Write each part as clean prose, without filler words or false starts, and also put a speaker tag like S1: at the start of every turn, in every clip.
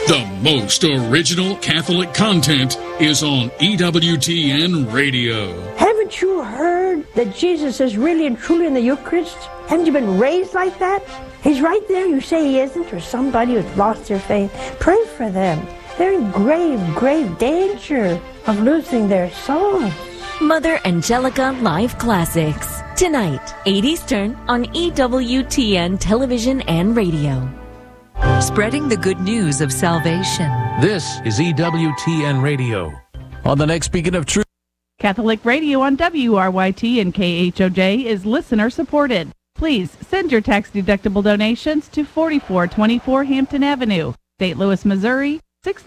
S1: The most original Catholic content is on EWTN Radio.
S2: Haven't you heard that Jesus is really and truly in the Eucharist? Haven't you been raised like that? He's right there. You say he isn't, or somebody who's lost their faith. Pray for them. They're in grave, grave danger of losing their souls.
S3: Mother Angelica Live Classics. Tonight, 8 Eastern on EWTN Television and Radio.
S4: Spreading the good news of salvation.
S5: This is EWTN Radio. On the next Beacon of Truth.
S6: Catholic Radio on WRYT and KHOJ is listener supported. Please send your tax-deductible donations to 4424 Hampton Avenue, St. Louis, Missouri,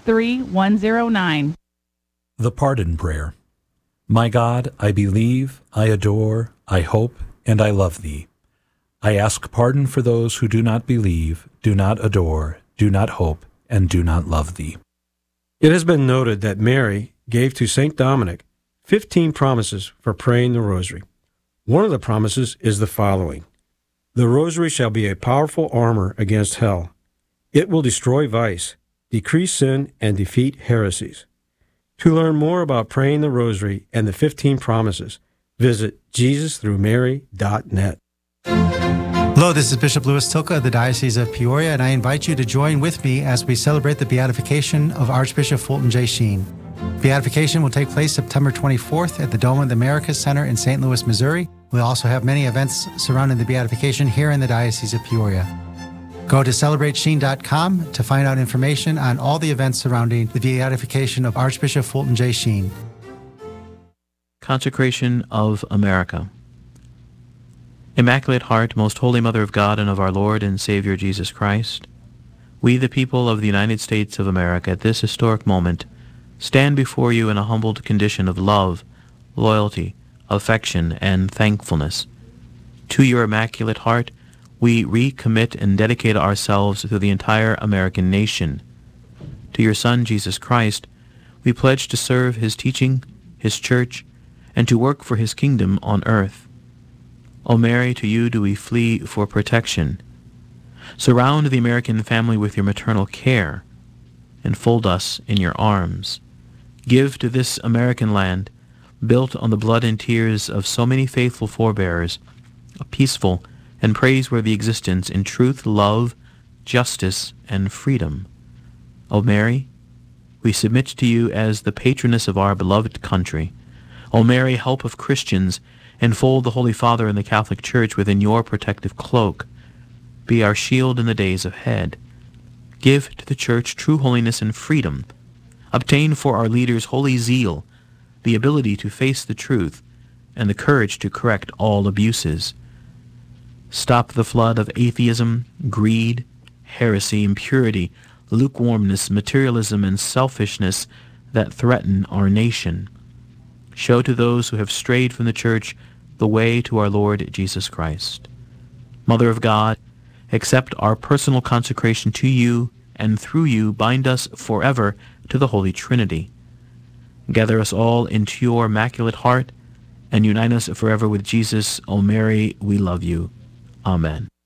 S6: 63109.
S7: The Pardon Prayer. My God, I believe, I adore, I hope, and I love Thee. I ask pardon for those who do not believe, do not adore, do not hope, and do not love Thee.
S8: It has been noted that Mary gave to St. Dominic 15 promises for praying the Rosary. One of the promises is the following. The Rosary shall be a powerful armor against hell. It will destroy vice, decrease sin, and defeat heresies. To learn more about praying the Rosary and the 15 promises, visit JesusThroughMary.net.
S9: Hello, this is Bishop Louis Tilka of the Diocese of Peoria, and I invite you to join with me as we celebrate the beatification of Archbishop Fulton J. Sheen. Beatification will take place September 24th at the Dome of the Americas Center in St. Louis, Missouri. We'll also have many events surrounding the beatification here in the Diocese of Peoria. Go to celebratesheen.com to find out information on all the events surrounding the beatification of Archbishop Fulton J. Sheen.
S10: Consecration of America. Immaculate Heart, Most Holy Mother of God and of our Lord and Savior Jesus Christ, we, the people of the United States of America, at this historic moment, stand before you in a humbled condition of love, loyalty, affection, and thankfulness. To your Immaculate Heart, we recommit and dedicate ourselves to the entire American nation. To your Son, Jesus Christ, we pledge to serve His teaching, His church, and to work for His kingdom on earth. O Mary, to you do we flee for protection. Surround the American family with your maternal care, and fold us in your arms. Give to this American land, built on the blood and tears of so many faithful forebears, a peaceful and praiseworthy existence in truth, love, justice, and freedom. O Mary, we submit to you as the patroness of our beloved country. O Mary, help of Christians, enfold the Holy Father and the Catholic Church within your protective cloak. Be our shield in the days ahead. Give to the Church true holiness and freedom. Obtain for our leaders holy zeal, the ability to face the truth, and the courage to correct all abuses. Stop the flood of atheism, greed, heresy, impurity, lukewarmness, materialism, and selfishness that threaten our nation. Show to those who have strayed from the Church the way to our Lord Jesus Christ. Mother of God, accept our personal consecration to you, and through you bind us forever to the Holy Trinity. Gather us all into your Immaculate Heart, and unite us forever with Jesus. O Mary, we love you. Amen.